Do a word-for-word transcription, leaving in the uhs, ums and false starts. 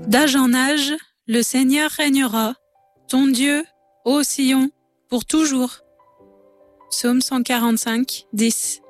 D'âge en âge, le Seigneur régnera, ton Dieu, ô Sion, pour toujours. Psaume cent quarante-cinq, dix.